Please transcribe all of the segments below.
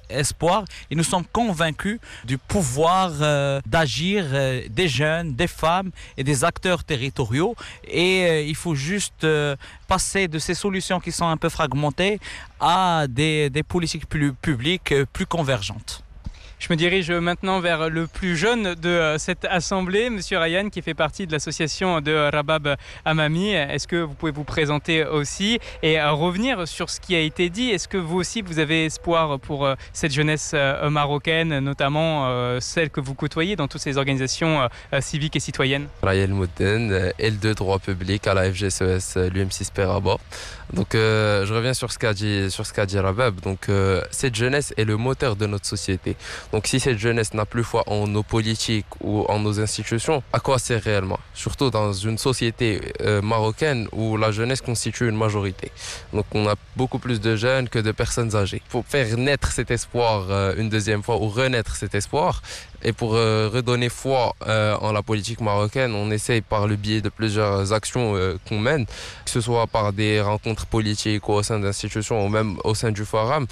espoir et nous sommes convaincus du pouvoir d'agir des jeunes, des femmes et des acteurs territoriaux. Et il faut juste passer de ces solutions qui sont un peu fragmentées à des politiques plus publiques, plus convergentes. Je me dirige maintenant vers le plus jeune de cette assemblée, Monsieur Ryan, qui fait partie de l'association de Rabab Amami. Est-ce que vous pouvez vous présenter aussi et revenir sur ce qui a été dit? Est-ce que vous aussi, vous avez espoir pour cette jeunesse marocaine, notamment celle que vous côtoyez dans toutes ces organisations civiques et citoyennes? Ryan Mouden, L2 droit public à la FGSES, l'UM6 Rabat. Donc je reviens sur ce qu'a dit Rabab. Donc cette jeunesse est le moteur de notre société. Donc si cette jeunesse n'a plus foi en nos politiques ou en nos institutions, à quoi sert réellement? Surtout dans une société marocaine où la jeunesse constitue une majorité. Donc on a beaucoup plus de jeunes que de personnes âgées. Pour faire naître cet espoir une deuxième fois ou renaître cet espoir, et pour redonner foi en la politique marocaine, on essaye par le biais de plusieurs actions qu'on mène, que ce soit par des rencontres politiques ou au sein d'institutions ou même au sein du Forum,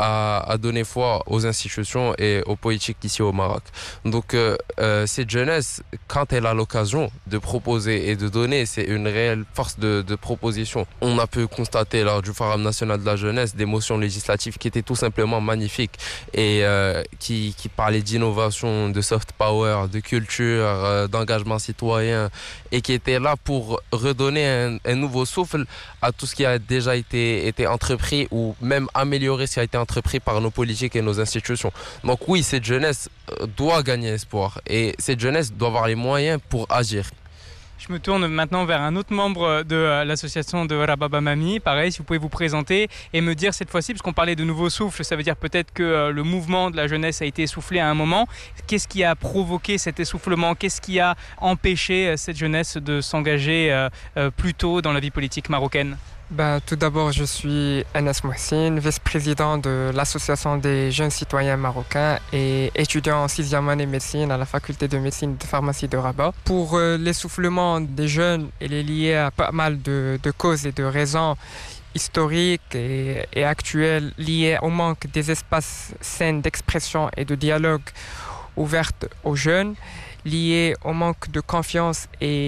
à donner foi aux institutions et aux politiques ici au Maroc. Donc cette jeunesse, quand elle a l'occasion de proposer et de donner, c'est une réelle force de proposition. On a pu constater lors du Forum national de la jeunesse des motions législatives qui étaient tout simplement magnifiques et qui parlaient d'innovation, de soft power, de culture, d'engagement citoyen et qui étaient là pour redonner un nouveau souffle à tout ce qui a déjà été entrepris ou même améliorer ce qui a été entrepris par nos politiques et nos institutions. Donc oui, cette jeunesse doit gagner espoir et cette jeunesse doit avoir les moyens pour agir. Je me tourne maintenant vers un autre membre de l'association de Rabab Amami. Pareil, si vous pouvez vous présenter et me dire cette fois-ci, parce qu'on parlait de nouveau souffle, ça veut dire peut-être que le mouvement de la jeunesse a été essoufflé à un moment. Qu'est-ce qui a provoqué cet essoufflement? Qu'est-ce qui a empêché cette jeunesse de s'engager plus tôt dans la vie politique marocaine? Tout d'abord, je suis Anas Mohsin, vice-président de l'Association des jeunes citoyens marocains et étudiant en 6e année médecine à la faculté de médecine de pharmacie de Rabat. Pour l'essoufflement des jeunes, il est lié à pas mal de causes et de raisons historiques et actuelles liées au manque des espaces sains d'expression et de dialogue ouverts aux jeunes, lié au manque de confiance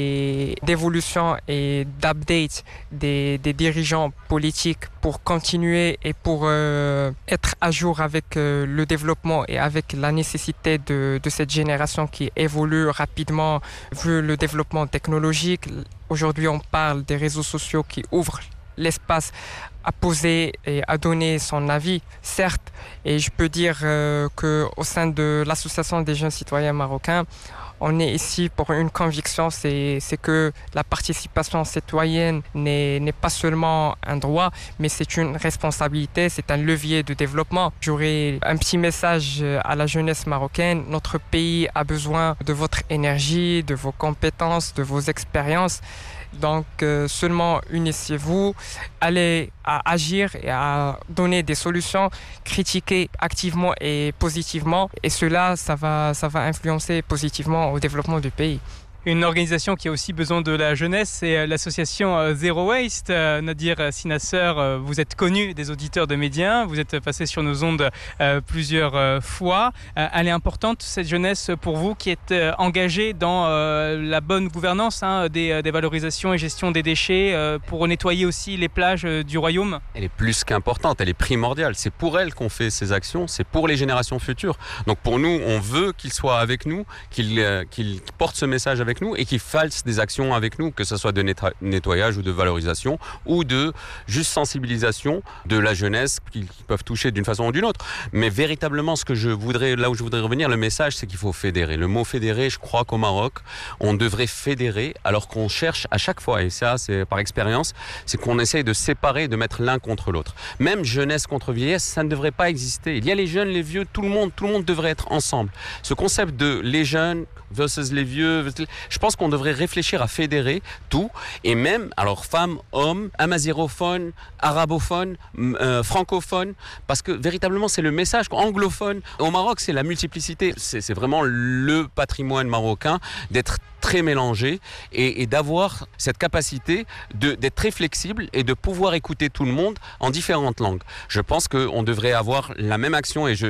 et d'évolution et d'update des dirigeants politiques pour continuer et pour être à jour avec le développement et avec la nécessité de cette génération qui évolue rapidement vu le développement technologique. Aujourd'hui, on parle des réseaux sociaux qui ouvrent l'espace à poser et à donner son avis, certes, et je peux dire qu'au sein de l'Association des jeunes citoyens marocains, on est ici pour une conviction, c'est que la participation citoyenne n'est pas seulement un droit, mais c'est une responsabilité, c'est un levier de développement. J'aurais un petit message à la jeunesse marocaine. Notre pays a besoin de votre énergie, de vos compétences, de vos expériences. Donc seulement unissez-vous, allez à agir et à donner des solutions, critiquer activement et positivement. Et cela, ça va influencer positivement au développement du pays. Une organisation qui a aussi besoin de la jeunesse, c'est l'association Zero Waste. Nadir Sinasser, vous êtes connu des auditeurs de Média, vous êtes passé sur nos ondes plusieurs fois. Elle est importante, cette jeunesse, pour vous qui êtes engagée dans la bonne gouvernance des valorisations et gestion des déchets pour nettoyer aussi les plages du royaume? Elle est plus qu'importante, elle est primordiale. C'est pour elle qu'on fait ces actions, c'est pour les générations futures. Donc pour nous, on veut qu'ils soient avec nous, qu'ils portent ce message avec nous et qu'ils fassent des actions avec nous, que ce soit de nettoyage ou de valorisation ou de juste sensibilisation de la jeunesse qu'ils peuvent toucher d'une façon ou d'une autre. Mais véritablement, là où je voudrais revenir, le message, c'est qu'il faut fédérer. Le mot fédérer, je crois qu'au Maroc, on devrait fédérer alors qu'on cherche à chaque fois, et ça c'est par expérience, c'est qu'on essaye de séparer, de mettre l'un contre l'autre. Même jeunesse contre vieillesse, ça ne devrait pas exister. Il y a les jeunes, les vieux, tout le monde devrait être ensemble. Ce concept de les jeunes versus les vieux, je pense qu'on devrait réfléchir à fédérer tout, et même, alors femmes, hommes, amazigophones, arabophones, francophones, parce que véritablement c'est le message anglophone. Au Maroc, c'est la multiplicité, c'est vraiment le patrimoine marocain d'être très mélangé et d'avoir cette capacité d'être très flexible et de pouvoir écouter tout le monde en différentes langues. Je pense qu'on devrait avoir la même action et